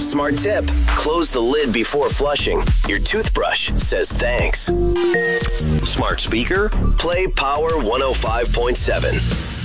Smart tip. Close the lid before flushing. Your toothbrush says thanks. Smart speaker. Play Power 105.7.